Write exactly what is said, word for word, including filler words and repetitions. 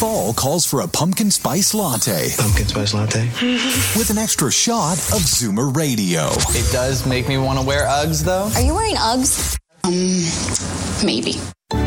Fall calls for a pumpkin spice latte. Pumpkin spice latte? With an extra shot of Zoomer Radio. It does make me want to wear Uggs, though. Are you wearing Uggs? Um, maybe.